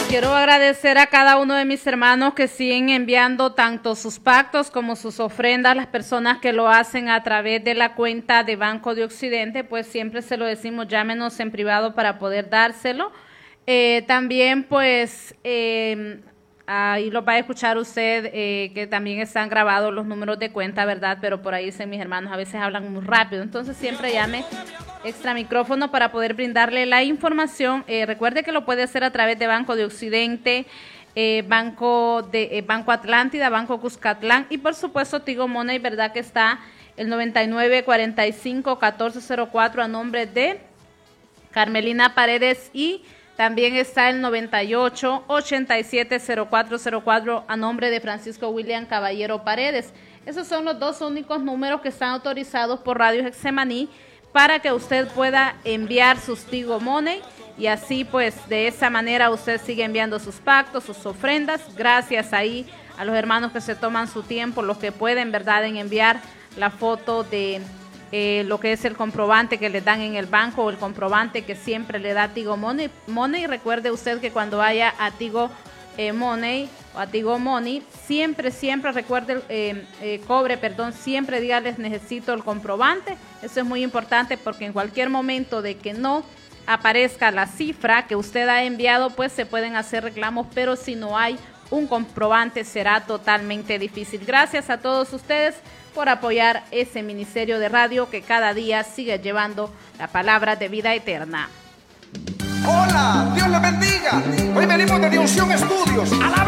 Quiero agradecer a cada uno de mis hermanos que siguen enviando tanto sus pactos como sus ofrendas, las personas que lo hacen a través de la cuenta de Banco de Occidente, pues siempre se lo decimos, llámenos en privado para poder dárselo. También pues ahí lo va a escuchar usted, que también están grabados los números de cuenta, ¿verdad? Pero por ahí dicen mis hermanos, a veces hablan muy rápido, entonces siempre llame extra micrófono para poder brindarle la información. Recuerde que lo puede hacer a través de Banco de Occidente, Banco Atlántida, Banco Cuscatlán y por supuesto Tigo Money, ¿verdad? Que está el 9945-1404 a nombre de Carmelina Paredes y también está el 98-870404 a nombre de Francisco William Caballero Paredes. Esos son los dos únicos números que están autorizados por Radio Getsemaní para que usted pueda enviar sus Tigo Money y así pues de esa manera usted sigue enviando sus pactos, sus ofrendas, gracias ahí a los hermanos que se toman su tiempo, los que pueden, ¿verdad?, en enviar la foto de lo que es el comprobante que le dan en el banco o el comprobante que siempre le da Tigo Money. Recuerde usted que cuando vaya a Tigo Money o a Tigo Money, siempre recuerde, siempre dígales necesito el comprobante. Eso es muy importante porque en cualquier momento de que no aparezca la cifra que usted ha enviado, pues se pueden hacer reclamos, pero si no hay un comprobante será totalmente difícil. Gracias a todos ustedes por apoyar ese ministerio de radio que cada día sigue llevando la palabra de vida eterna. Hola, Dios les bendiga. Hoy venimos de Unción Estudios. ¡Alabe!